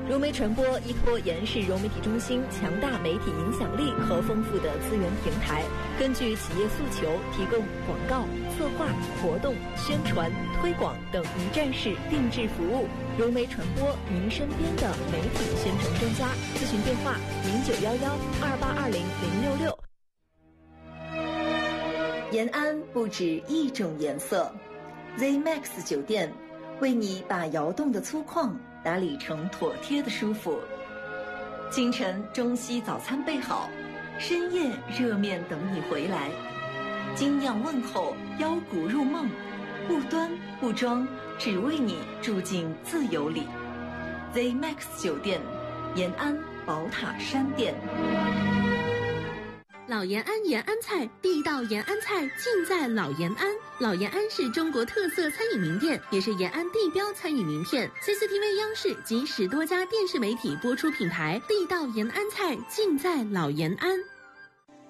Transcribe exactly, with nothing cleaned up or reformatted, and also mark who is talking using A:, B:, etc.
A: 融媒传播依托延世融媒体中心强大媒体影响力和丰富的资源平台，根据企业诉求提供广告、策划、活动、宣传、推广等一站式定制服务。融媒传播，您身边的媒体宣传专家。咨询电话：零九幺幺二八二零零六六。延安不止一种颜色 ，Z Max 酒店为你把窑洞的粗犷打理成妥帖的舒服。清晨中西早餐备好，深夜热面等你回来。精酿问候，腰鼓入梦，不端不装，只为你住进自由里。Z Max 酒店，延安宝塔山店。
B: 老延安延安菜，地道延安菜尽在老延安。老延安是中国特色餐饮名店，也是延安地标餐饮名片。C C T V 央视及十多家电视媒体播出品牌，地道延安菜尽在老延安。